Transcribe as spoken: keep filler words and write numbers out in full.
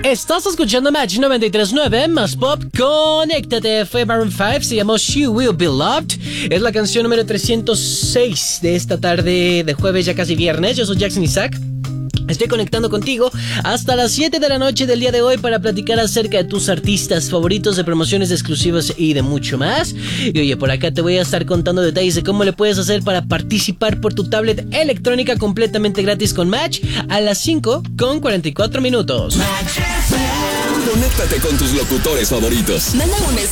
Estás escuchando Match noventa y tres punto nueve más Pop. Conéctate. Fue Maroon cinco. Se llamó She Will Be Loved. Es la canción número trescientos seis de esta tarde de jueves, ya casi viernes. Yo soy Jackson Isaac. Estoy conectando contigo hasta las siete de la noche del día de hoy para platicar acerca de tus artistas favoritos, de promociones exclusivas y de mucho más. Y oye, por acá te voy a estar contando detalles de cómo le puedes hacer para participar por tu tablet electrónica completamente gratis con Match a las cinco con cuarenta y cuatro minutos. Conéctate con tus locutores favoritos. Manda un